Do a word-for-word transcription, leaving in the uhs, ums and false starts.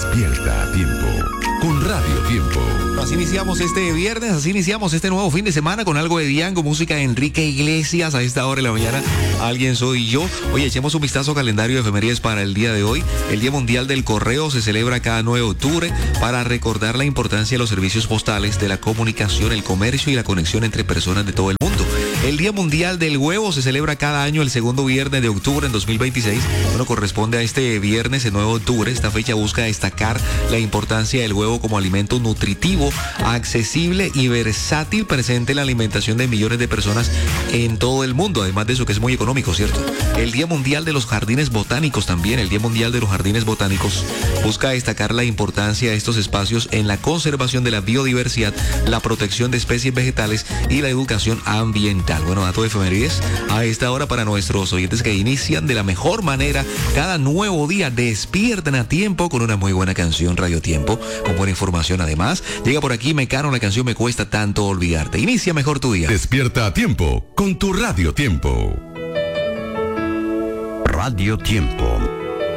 Despierta a tiempo con Radio Tiempo. Así iniciamos este viernes, así iniciamos este nuevo fin de semana con algo de Diango, música de Enrique Iglesias a esta hora de la mañana. Alguien soy yo. Oye, echemos un vistazo al calendario de efemérides para el día de hoy. El Día Mundial del Correo se celebra cada nueve de octubre para recordar la importancia de los servicios postales, de la comunicación, el comercio y la conexión entre personas de todo el mundo. El Día Mundial del Huevo se celebra cada año el segundo viernes de octubre en dos mil veintiséis. Bueno, corresponde a este viernes, el nueve de octubre. Esta fecha busca destacar la importancia del huevo como alimento nutritivo, accesible y versátil presente en la alimentación de millones de personas en todo el mundo. Además de eso, que es muy económico, ¿cierto? El Día Mundial de los Jardines Botánicos también. El Día Mundial de los Jardines Botánicos busca destacar la importancia de estos espacios en la conservación de la biodiversidad, la protección de especies vegetales y la educación ambiental. Bueno, dato de efemérides a esta hora para nuestros oyentes que inician de la mejor manera cada nuevo día. Despiertan a tiempo con una muy buena canción, Radio Tiempo, con buena información. Además, llega por aquí Mecano, la canción Me Cuesta Tanto Olvidarte. Inicia mejor tu día. Despierta a tiempo con tu Radio Tiempo. Radio Tiempo.